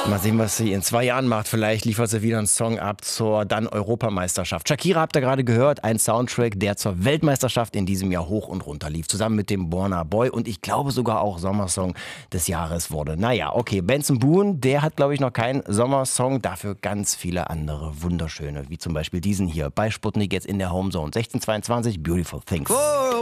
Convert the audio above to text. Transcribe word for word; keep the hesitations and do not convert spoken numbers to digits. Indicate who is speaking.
Speaker 1: Mal sehen, was sie in zwei Jahren macht. Vielleicht liefert sie wieder einen Song ab zur dann Europameisterschaft. Shakira habt ihr gerade gehört, ein Soundtrack, der zur Weltmeisterschaft in diesem Jahr hoch und runter lief. Zusammen mit dem Burna Boy und ich glaube sogar auch Sommersong des Jahres wurde. Naja, okay, Benson Boone, der hat glaube ich noch keinen Sommersong, dafür ganz viele andere wunderschöne, wie zum Beispiel diesen hier bei Sputnik jetzt in der Homezone. sechzehn zweiundzwanzig, Beautiful Things.